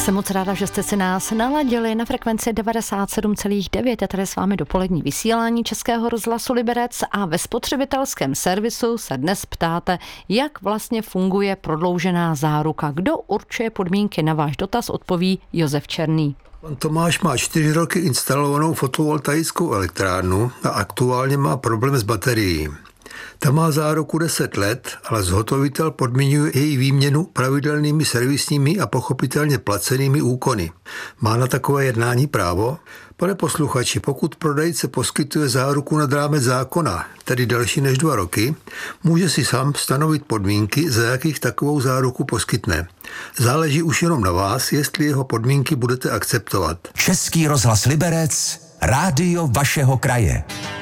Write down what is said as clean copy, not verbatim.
Jsem moc ráda, že jste si nás naladili na frekvenci 97,9. Je tady s vámi dopolední vysílání Českého rozhlasu Liberec a ve spotřebitelském servisu se dnes ptáte, jak vlastně funguje prodloužená záruka. Kdo určuje podmínky? Na váš dotaz odpoví Josef Černý. Pan Tomáš má 4 roky instalovanou fotovoltaickou elektrárnu a aktuálně má problém s baterií. Ta má záruku 10 let, ale zhotovitel podmiňuje její výměnu pravidelnými servisními a pochopitelně placenými úkony. Má na takové jednání právo? Pane posluchači, pokud prodejce poskytuje záruku nad rámec zákona, tedy delší než 2 roky, může si sám stanovit podmínky, za jakých takovou záruku poskytne. Záleží už jenom na vás, jestli jeho podmínky budete akceptovat. Český rozhlas Liberec, rádio vašeho kraje.